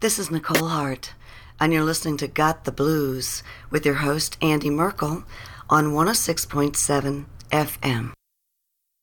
This is Nicole Hart, and you're listening to Got the Blues with your host, Andy Merkel, on 106.7 FM.